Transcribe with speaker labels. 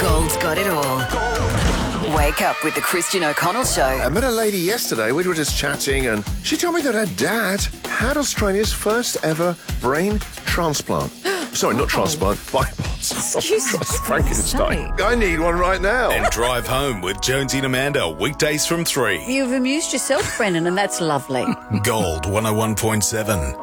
Speaker 1: Gold's got it all. Wake up with the Christian O'Connell Show.
Speaker 2: I met a lady yesterday. We were just chatting, and she told me that her dad had Australia's first ever brain transplant. Sorry, not transplant, bypass.
Speaker 3: Excuse me.
Speaker 2: Frankenstein. I need one right now.
Speaker 4: And Drive Home with Jonesy and Amanda, weekdays from 3.
Speaker 3: You've amused yourself, Brennan, and that's lovely.
Speaker 4: Gold 101.7.